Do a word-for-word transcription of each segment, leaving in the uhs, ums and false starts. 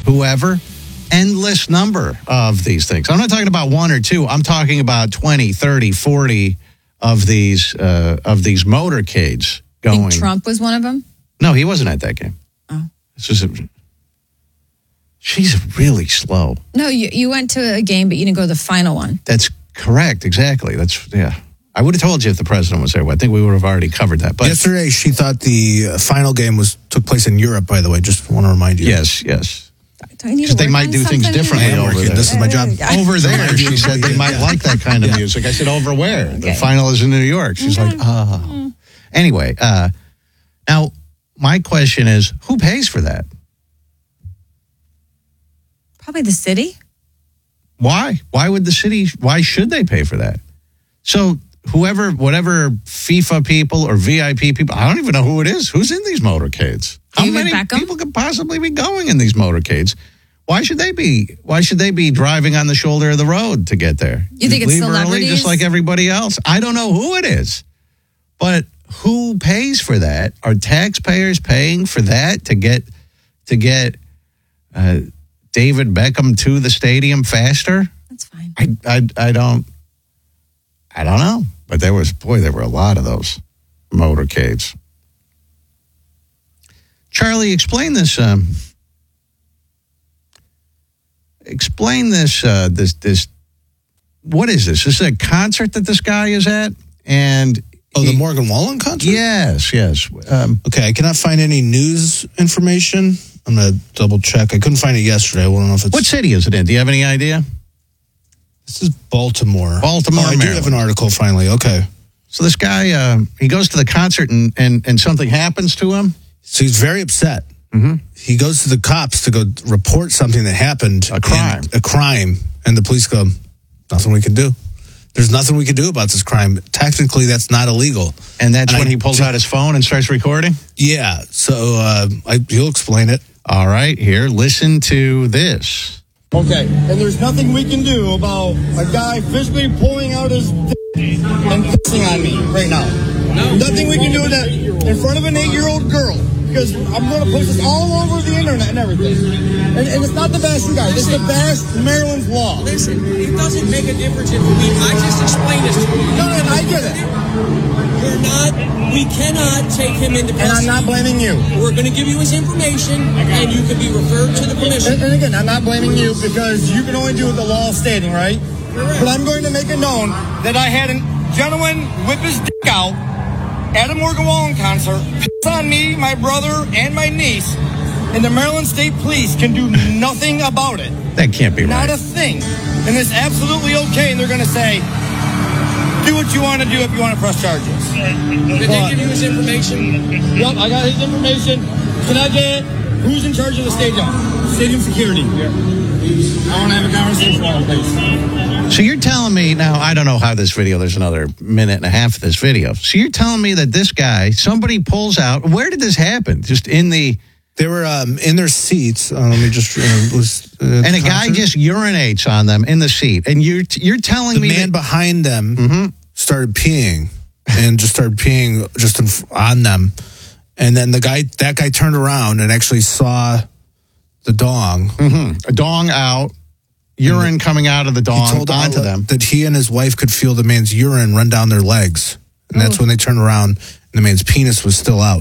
whoever, endless number of these things. I'm not talking about one or two. I'm talking about twenty, thirty, forty of these uh, of these motorcades going. Think Trump was one of them? No, he wasn't at that game. Oh. This was a, she's really slow. No, you, you went to a game, but you didn't go to the final one. That's correct. Exactly. That's, yeah. I would have told you if the president was there. I think we would have already covered that. But yesterday, she thought the final game was took place in Europe, by the way. Just want to remind you. Yes, yes. Because they might do things differently over there. This is my job. Over there, she said they might like that kind of music. I said, over where? Okay. The final is in New York. She's okay. like, oh. Anyway, uh, now, my question is, who pays for that? Probably the city. Why? Why would the city, why should they pay for that? So whoever, whatever FIFA people or V I P people, I don't even know who it is. Who's in these motorcades? How David many Beckham? people could possibly be going in these motorcades? Why should they be? Why should they be driving on the shoulder of the road to get there? You think it's Leave celebrities? early, just like everybody else. I don't know who it is, but who pays for that? Are taxpayers paying for that to get to get uh, David Beckham to the stadium faster? That's fine. I, I I don't I don't know, but there was boy there were a lot of those motorcades. Charlie, explain this. Um, explain this. Uh, this. This. What is this? This is a concert that this guy is at, and oh, he, the Morgan Wallen concert. Yes, yes. Um, okay, I cannot find any news information. I'm gonna double check. I couldn't find it yesterday. I don't know if it's what city is it in? Do you have any idea? This is Baltimore. Baltimore, oh, I Maryland. do have an article finally. Okay. So this guy, uh, he goes to the concert and, and, and something happens to him. So he's very upset. Mm-hmm. He goes to the cops to go report something that happened. A crime. A crime. And the police go, nothing we can do. There's nothing we can do about this crime. Technically, that's not illegal. And that's and when I, he pulls out his phone and starts recording? Yeah. So uh, I, he'll explain it. All right. Here, listen to this. Okay, and there's nothing we can do about a guy physically pulling out his d- and pissing on me right now. No. Nothing we can do with that in front of an eight-year-old girl, because I'm going to post this all over the internet and everything. And, and it's not the best, you guys. It's the best Maryland's law. Listen, it doesn't make a difference if we. I just explained this to you. No, no, I get it. We're not. We cannot take him into custody. And I'm not blaming you. We're going to give you his information, and you can be referred to the commission. And, and again, I'm not blaming you because you can only do what the law is stating, right? Correct. But I'm going to make it known that I had a gentleman whip his dick out at a Morgan Wallen concert, piss on me, my brother, and my niece, and the Maryland State Police can do nothing about it. That can't be Not right. a thing. And it's absolutely okay, and they're going to say, do what you want to do if you want to press charges. Did they give you his information? Yep, I got his information. Can I get who's in charge of the stadium? Stadium security. Yeah. I want to have a conversation with him, please. So you're telling me, now I don't know how this video, there's another minute and a half of this video. So you're telling me that this guy, somebody pulls out, where did this happen? Just in the... They were um, in their seats. Uh, let me just... Uh, was, uh, and a guy just urinates on them in the seat. And you're, you're telling the me... The man that, behind them mm-hmm. started peeing and just started peeing just in, on them. And then the guy, that guy turned around and actually saw the dong. Mm-hmm. A dong out, urine coming out of the dong he told onto them. That he and his wife could feel the man's urine run down their legs. And that's when they turned around and the man's penis was still out.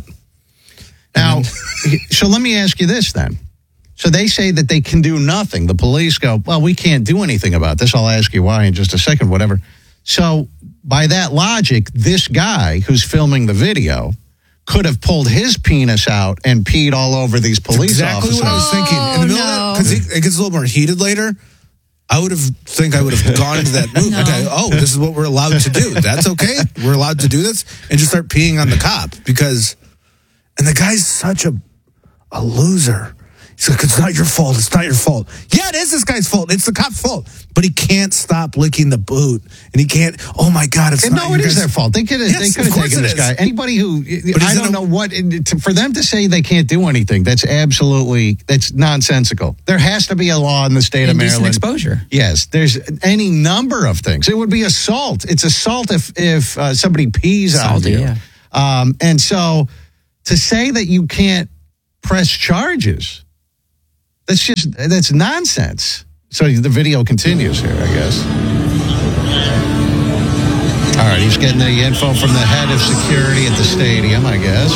Now, so let me ask you this then. So they say that they can do nothing. The police go, well, we can't do anything about this. I'll ask you why in just a second, whatever. So by that logic, this guy who's filming the video could have pulled his penis out and peed all over these police exactly officers. what I was thinking. In the middle no. of because it gets a little more heated later. I would have think I would have gone into that move. No. Okay, oh, this is what we're allowed to do. That's okay. We're allowed to do this and just start peeing on the cop because, and the guy's such a a loser. He's like, it's not your fault. It's not your fault. Yeah, it is this guy's fault. It's the cop's fault. But he can't stop licking the boot, and he can't. Oh my God! It's and not no, it your is guys' their fault. They could have. Yes, they could of have course taken it this is. guy. Anybody who But I he's don't in a- know what to, for them to say they can't do anything. That's absolutely that's nonsensical. There has to be a law in the state of Indecent Maryland. exposure. Yes, there's any number of things. It would be assault. It's assault if if uh, somebody pees on Assault, you. yeah. Um, and so to say that you can't press charges That's just, that's nonsense. So the video continues here, I guess. All right, he's getting the info from the head of security at the stadium, I guess.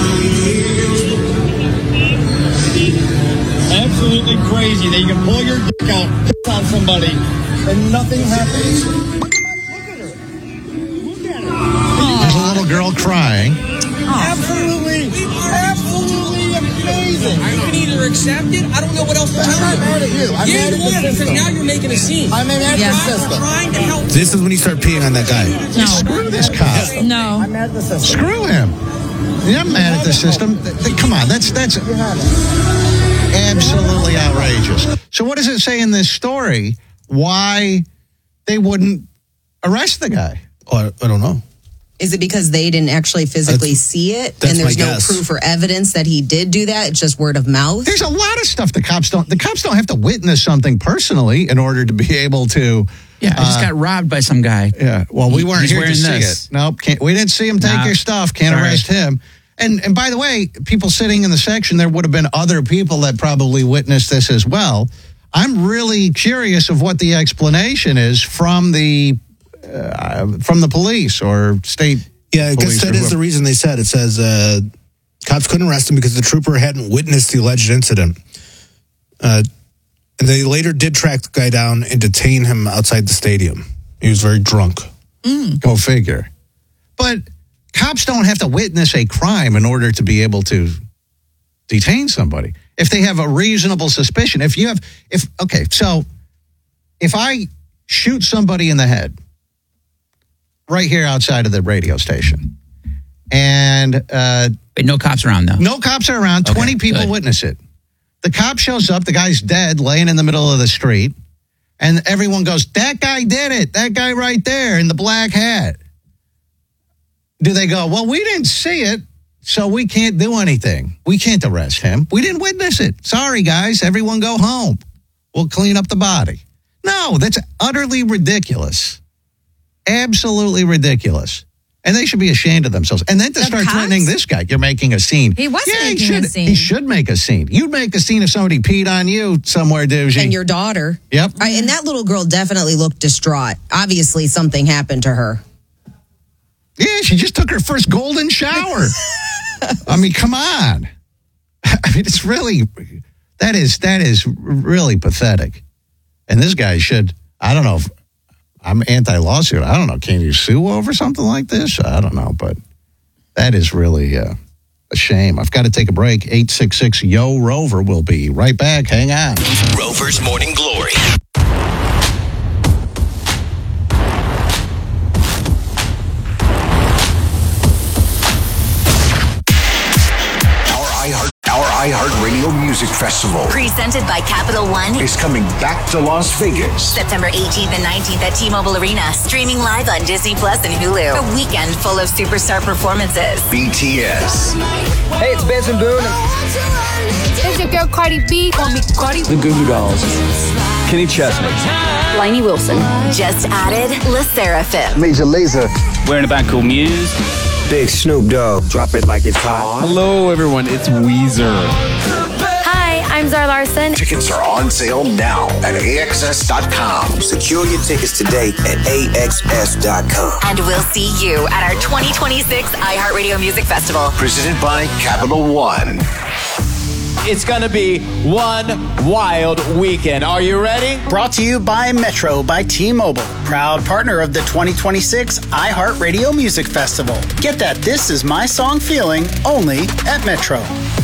Absolutely crazy that you can pull your dick out, piss on somebody, and nothing happens. Look at her. Look at her. There's a little girl crying. Absolutely, absolutely amazing. You can either accept it. I don't know what else to tell you. I'm not mad at you. I'm Yeah, mad you at the are, because system. now you're making a scene. I'm mad at Yeah. the I'm system. trying to help. This is when you start peeing on that guy. No. Screw this cop. No. I'm mad at the system. Screw him. You're not mad at the system. Th- th- Come on, that's that's You have it. absolutely outrageous. So what does it say in this story? Why they wouldn't arrest the guy? Oh, I, I don't know. Is it because they didn't actually physically That's- see it that's and there's my no guess. proof or evidence that he did do that? It's just word of mouth? There's a lot of stuff the cops don't. The cops don't have to witness something personally in order to be able to. Yeah, I just got robbed by some guy. Yeah. Well, we He- weren't he's here to wearing see this. it. Nope. Can't, we didn't see him take Nah, your stuff. Can't sorry. arrest him. And and by the way, people sitting in the section, there would have been other people that probably witnessed this as well. I'm really curious of what the explanation is from the uh, from the police or state. Yeah, I guess police that or is the whoever. reason they said. It says uh, cops couldn't arrest him because the trooper hadn't witnessed the alleged incident. Uh, and they later did track the guy down and detain him outside the stadium. He was very drunk. Go figure. But cops don't have to witness a crime in order to be able to detain somebody. If they have a reasonable suspicion, if you have, if, okay, so if I shoot somebody in the head right here outside of the radio station and uh, Wait, no cops around though. no cops are around, Okay, twenty people good. witness it. The cop shows up, the guy's dead, laying in the middle of the street, and everyone goes, that guy did it, that guy right there in the black hat. Do they go, well, we didn't see it, so we can't do anything. We can't arrest him. We didn't witness it. Sorry, guys, everyone go home. We'll clean up the body. No, that's utterly ridiculous. Absolutely ridiculous. And they should be ashamed of themselves. And then to The start cops? threatening this guy, you're making a scene. He was yeah, making he should, a scene. He should make a scene. You'd make a scene if somebody peed on you somewhere, Doogie. And your daughter. Yep. I, and that little girl definitely looked distraught. Obviously, something happened to her. Yeah, she just took her first golden shower. I mean, come on. I mean, it's really, that is, that is really pathetic. And this guy should, I don't know if, I'm anti-lawsuit. I don't know. Can you sue over something like this? I don't know, but that is really uh, a shame. I've got to take a break. eight six six, Y O, Rover. We'll be right back. Hang on. Rover's Morning Glory. Our iHeart, our iHeartRadio Music Festival Presented by Capital One. is coming back to Las Vegas. September eighteenth and nineteenth at T-Mobile Arena. Streaming live on Disney Plus and Hulu. A weekend full of superstar performances. B T S, Hey, it's Benson Boone. It's your girl Cardi B. Call me Cardi. The Goo Goo Dolls. Kenny Chesney. Lainey Wilson. Just added La Seraphim. Major Lazer. Wearing a band called Muse. Big Snoop Dogg. Drop it like it's hot. Hello, everyone. It's Weezer. Hi, I'm Zara Larson. tickets are on sale now at A X S dot com. Secure your tickets today at A X S dot com. And we'll see you at our twenty twenty-six iHeartRadio Music Festival. Presented by Capital One. It's going to be one wild weekend. Are you ready? Brought to you by Metro by T-Mobile. Proud partner of the twenty twenty-six iHeartRadio Music Festival. Get that This Is My Song feeling only at Metro.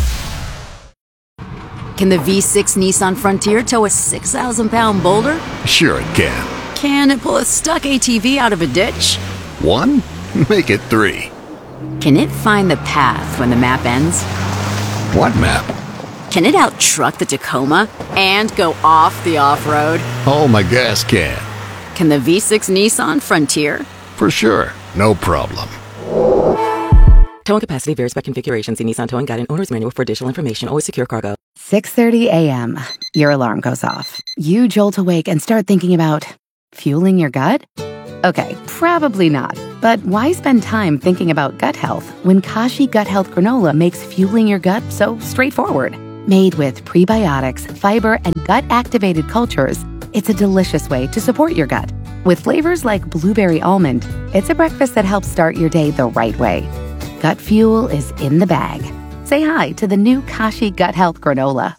Can the V six Nissan Frontier tow a six thousand pound boulder? Sure it can. Can it pull a stuck A T V out of a ditch? One? Make it three. Can it find the path when the map ends? What map? Can it out-truck the Tacoma and go off the off-road? Oh, my gas can. Can the V six Nissan Frontier? For sure. No problem. Towing capacity varies by configuration. See Nissan Towing Guide and Owner's Manual for additional information. Always secure cargo. six thirty a.m. Your alarm goes off. You jolt awake and start thinking about fueling your gut? Okay, probably not. But why spend time thinking about gut health when Kashi Gut Health Granola makes fueling your gut so straightforward? Made with prebiotics, fiber, and gut-activated cultures, it's a delicious way to support your gut. With flavors like blueberry almond, it's a breakfast that helps start your day the right way. Gut Fuel is in the bag. Say hi to the new Kashi Gut Health Granola.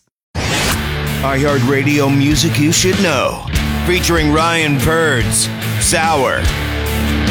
iHeartRadio music you should know. Featuring Ryan Birds, Sour,